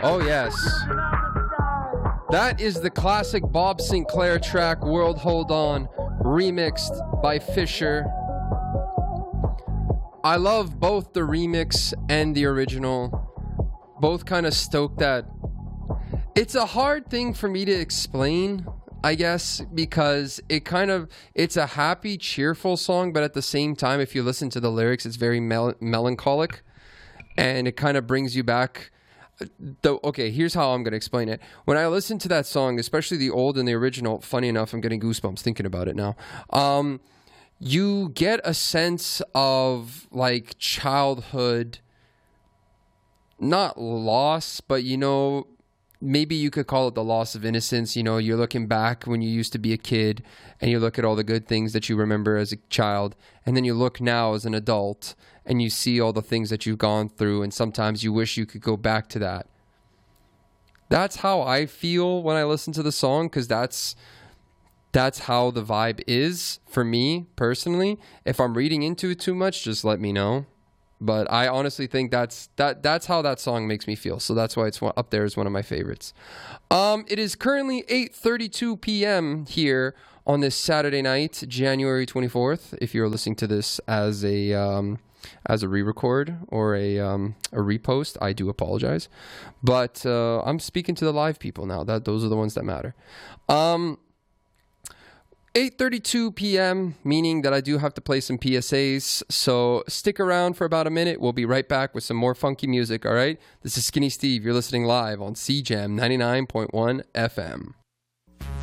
Oh, yes. That is the classic Bob Sinclair track, World Hold On, remixed by Fisher. I love both the remix and the original. Both kind of stoke that. It's a hard thing for me to explain, I guess, because it's a happy, cheerful song, but at the same time, if you listen to the lyrics, it's very melancholic, and it kind of brings you back. Okay, here's how I'm going to explain it. When I listen to that song, especially the old and the original, funny enough, I'm getting goosebumps thinking about it now. You get a sense of like childhood, not loss, but maybe you could call it the loss of innocence. You're looking back when you used to be a kid and you look at all the good things that you remember as a child. And then you look now as an adult and you see all the things that you've gone through. And sometimes you wish you could go back to that. That's how I feel when I listen to the song, because that's how the vibe is for me personally. If I'm reading into it too much, just let me know. But I honestly think that's how that song makes me feel. So that's why it's up there as one of my favorites. It is currently 8:32 p.m. here on this Saturday night, January 24th. If you're listening to this as a re-record or a repost, I do apologize. But I'm speaking to the live people now. Those are the ones that matter. 8:32 p.m., meaning that I do have to play some PSAs, so stick around for about a minute. We'll be right back with some more funky music, all right? This is Skinny Steve. You're listening live on CJAM 99.1 FM.